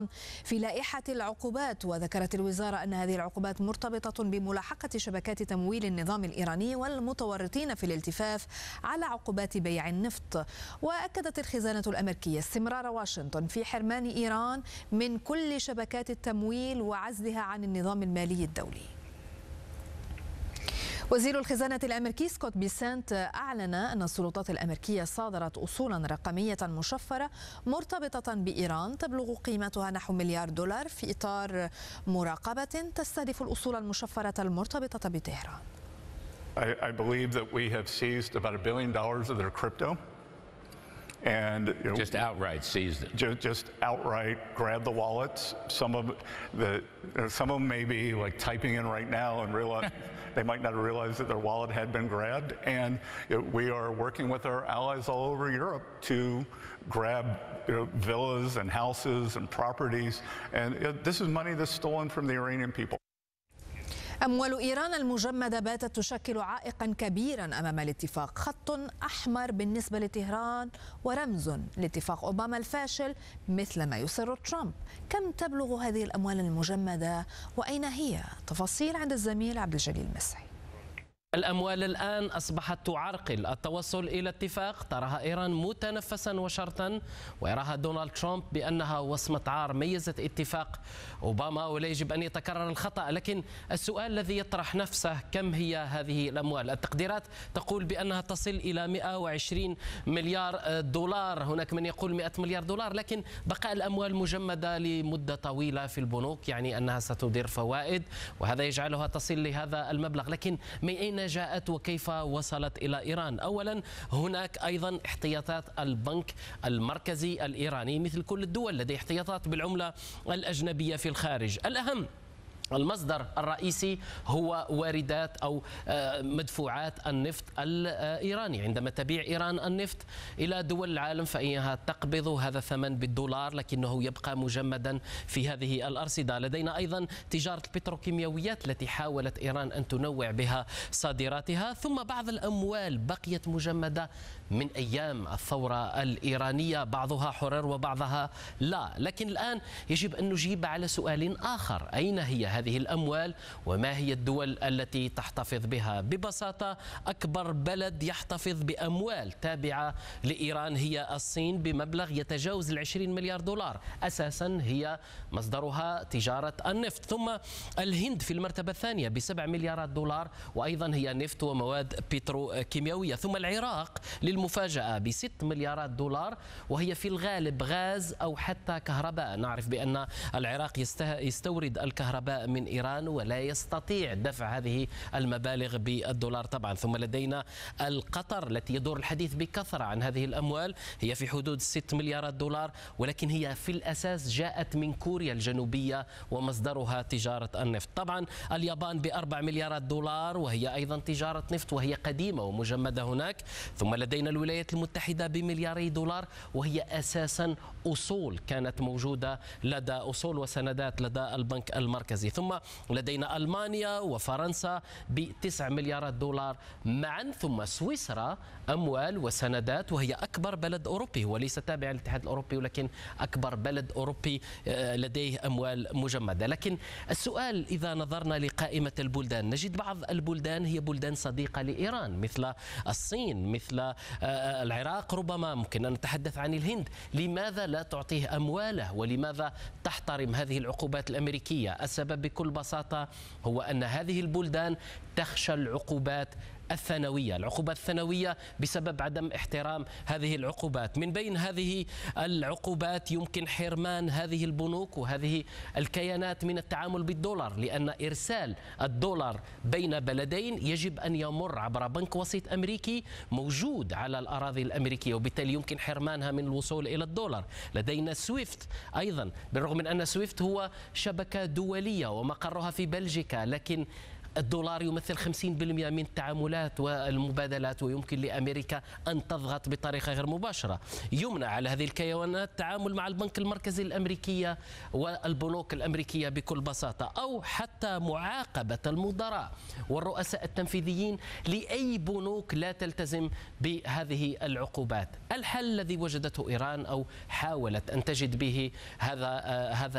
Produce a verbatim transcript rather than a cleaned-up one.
في لائحة العقوبات. وذكرت الوزارة أن هذه العقوبات مرتبطة بملاحقة شبكات تمويل النظام الإيراني والمتورطين في الالتفاف على عقوبات بيع النفط. وأكدت الخزانة الأمريكية استمرار واشنطن في حرمان إيران من كل شبكات التمويل وعزلها عن النظام المالي الدولي. وزير الخزانة الأمريكي سكوت بيسنت أعلن أن السلطات الأمريكية صادرت أصولا رقمية مشفرة مرتبطة بإيران تبلغ قيمتها نحو مليار دولار في إطار مراقبة تستهدف الأصول المشفرة المرتبطة بطهران. I, I believe that we have seized about a billion dollars of their crypto. And you know, just outright seized it. Just, just outright grab the wallets. Some of the, some of them may be like typing in right now and realize they might not realize that their wallet had been grabbed. And you know, we are working with our allies all over Europe to grab you know, villas and houses and properties. And you know, this is money that's stolen from the Iranian people. أموال إيران المجمدة باتت تشكل عائقا كبيرا أمام الاتفاق، خط أحمر بالنسبة لطهران ورمز لاتفاق أوباما الفاشل مثل ما يصر ترامب. كم تبلغ هذه الأموال المجمدة وأين هي؟ تفاصيل عند الزميل عبد الجليل المسعي. الأموال الآن أصبحت تعرقل التوصل إلى اتفاق تراها إيران متنفسا وشرطا، ويراها دونالد ترامب بأنها وصمة عار ميزت اتفاق أوباما ولا يجب أن يتكرر الخطأ. لكن السؤال الذي يطرح نفسه كم هي هذه الأموال؟ التقديرات تقول بأنها تصل إلى مئة وعشرين مليار دولار، هناك من يقول مئة مليار دولار، لكن بقاء الأموال مجمدة لمدة طويلة في البنوك يعني أنها ستدير فوائد، وهذا يجعلها تصل لهذا المبلغ. لكن من أين جاءت وكيف وصلت إلى إيران؟ أولا هناك أيضا احتياطات البنك المركزي الإيراني مثل كل الدول لديه احتياطات بالعملة الأجنبية في الخارج. الأهم المصدر الرئيسي هو واردات أو مدفوعات النفط الإيراني. عندما تبيع إيران النفط إلى دول العالم فإنها تقبض هذا الثمن بالدولار، لكنه يبقى مجمدا في هذه الأرصدة. لدينا أيضا تجارة البتروكيماويات التي حاولت إيران أن تنوع بها صادراتها، ثم بعض الأموال بقيت مجمدة من أيام الثورة الإيرانية، بعضها حرر وبعضها لا. لكن الآن يجب أن نجيب على سؤال آخر: أين هي هذه الأموال وما هي الدول التي تحتفظ بها؟ ببساطة أكبر بلد يحتفظ بأموال تابعة لإيران هي الصين بمبلغ يتجاوز العشرين مليار دولار، أساسا هي مصدرها تجارة النفط. ثم الهند في المرتبة الثانية بسبع مليارات دولار، وأيضا هي نفط ومواد بتروكيماوية. ثم العراق للمفاجأة بست مليارات دولار، وهي في الغالب غاز أو حتى كهرباء. نعرف بأن العراق يستورد الكهرباء من إيران ولا يستطيع دفع هذه المبالغ بالدولار طبعا. ثم لدينا القطر التي يدور الحديث بكثرة عن هذه الأموال، هي في حدود ست مليارات دولار، ولكن هي في الأساس جاءت من كوريا الجنوبية ومصدرها تجارة النفط. طبعا اليابان بأربع مليارات دولار، وهي أيضا تجارة نفط وهي قديمة ومجمدة هناك. ثم لدينا الولايات المتحدة بملياري دولار، وهي أساسا أصول كانت موجودة لدى أصول وسندات لدى البنك المركزي. ثم لدينا ألمانيا وفرنسا بتسع مليارات دولار معا. ثم سويسرا أموال وسندات، وهي أكبر بلد أوروبي وليس تابع للاتحاد الأوروبي، ولكن أكبر بلد أوروبي لديه أموال مجمدة. لكن السؤال إذا نظرنا لقائمة البلدان نجد بعض البلدان هي بلدان صديقة لإيران مثل الصين، مثل العراق، ربما ممكن أن نتحدث عن الهند. لماذا لا تعطيه أمواله ولماذا تحترم هذه العقوبات الأمريكية؟ السبب بكل بساطة هو أن هذه البلدان تخشى العقوبات الثانوية العقوبات الثانوية بسبب عدم احترام هذه العقوبات. من بين هذه العقوبات يمكن حرمان هذه البنوك وهذه الكيانات من التعامل بالدولار، لأن إرسال الدولار بين بلدين يجب أن يمر عبر بنك وسيط أمريكي موجود على الأراضي الأمريكية، وبالتالي يمكن حرمانها من الوصول إلى الدولار. لدينا سويفت أيضا، بالرغم من أن سويفت هو شبكة دولية ومقرها في بلجيكا، لكن الدولار يمثل خمسين بالمئة من التعاملات والمبادلات، ويمكن لأمريكا أن تضغط بطريقة غير مباشرة. يمنع على هذه الكيانات التعامل مع البنك المركزي الأمريكية والبنوك الأمريكية بكل بساطة، أو حتى معاقبة المدراء والرؤساء التنفيذيين لأي بنوك لا تلتزم بهذه العقوبات. الحل الذي وجدته إيران أو حاولت أن تجد به هذا هذا